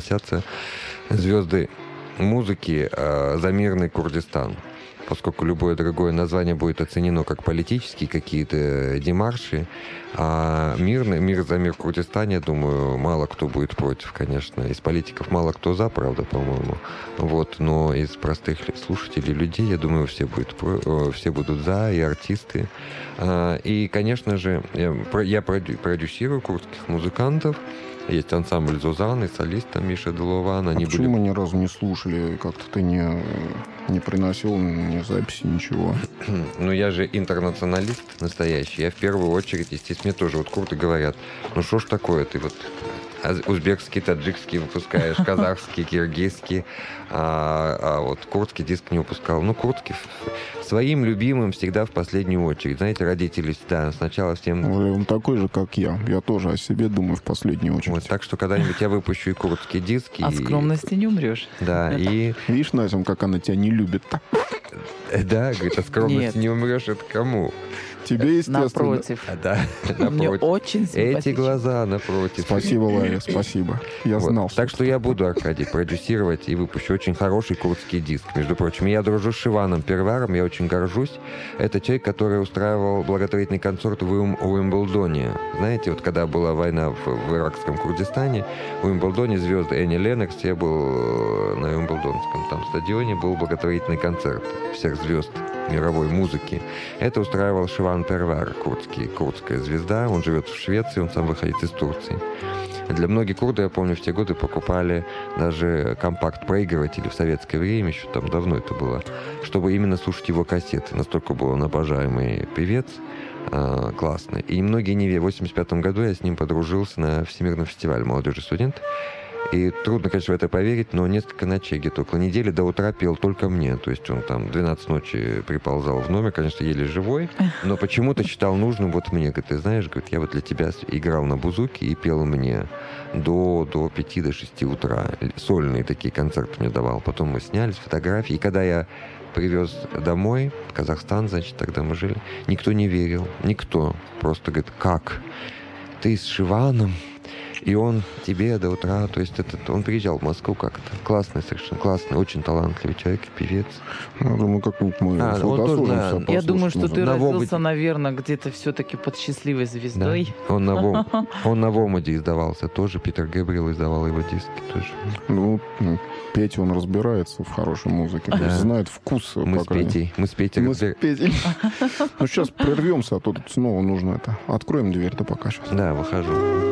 носятся звезды музыки за мирный Курдистан. Поскольку любое другое название будет оценено как политические какие-то демарши, а мир за мир в Курдистане, я думаю, мало кто будет против, конечно. Из политиков мало кто за, правда, по-моему. Вот, но из простых слушателей, людей, я думаю, все будут за, и артисты. И, конечно же, я продюсирую курдских музыкантов. Есть ансамбль «Зозан» и солист там Миша Делован. Почему мы ни разу не слушали? Как-то ты не приносил ни записи, ничего. Ну, я же интернационалист настоящий. Я в первую очередь, естественно, мне тоже вот курды говорят, ну что ж такое, ты вот узбекский, таджикский выпускаешь, казахский, киргизский, а вот курдский диск не выпускал. Ну, курдский своим любимым всегда в последнюю очередь. Знаете, родители всегда сначала всем... Он такой же, как я. Я тоже о себе думаю в последнюю очередь. Вот, так что когда-нибудь я выпущу и курдские диски. От скромности не умрешь. Да, и... Видишь, Назим, как она тебя не любит-то? Да, говорит, от скромности не умрешь, это кому? Тебе, естественно. Напротив. Да, напротив. Мне очень симпатично. Эти глаза напротив. Спасибо, Ларя, спасибо. Я знал. Так что я буду, Аркадий, продюсировать и выпущу очень хороший курдский диск. Между прочим, я дружу с Шиваном Перваром, я очень горжусь. Это человек, который устраивал благотворительный концерт в Уимблдоне. Знаете, вот когда была война в иракском Курдистане, в Уимблдоне звезды Энни Леннокс, я был на Уимблдонском там стадионе, был благотворительный концерт всех звезд мировой музыки. Это устраивал Шиван Первар, курдская звезда. Он живет в Швеции, он сам выходит из Турции. Для многих курдов, я помню, в те годы покупали даже компакт-проигрыватели в советское время, еще там давно это было, чтобы именно слушать его кассеты. Настолько был он обожаемый певец, классный. И многие не верят. В 1985 году я с ним подружился на Всемирном фестивале молодежи студентов. И трудно, конечно, в это поверить, но несколько ночей, где-то около недели до утра пел только мне. То есть он там 12 ночи приползал в номер, конечно, еле живой, но почему-то считал нужным вот мне. Говорит, ты знаешь, говорит, я вот для тебя играл на бузуке и пел мне до 5-6 утра. Сольные такие концерты мне давал. Потом мы снялись, фотографии. И когда я привез домой, в Казахстан, значит, тогда мы жили, никто не верил. Никто. Просто говорит, как? Ты с Шиваном? И он тебе до утра, то есть он приезжал в Москву как-то. Классный, совершенно классный, очень талантливый человек, певец. Я думаю, как-нибудь мы фотосужимся. Я думаю, что ты родился, наверное, где-то все-таки под счастливой звездой. Да. Он на Вомоде издавался тоже, Питер Гэбриэл издавал его диски тоже. Ну, петь он разбирается в хорошей музыке, да. Знает вкус. Мы с Петей. Ну, сейчас прервемся, а то тут снова нужно это. Откроем дверь-то пока сейчас. Да, выхожу.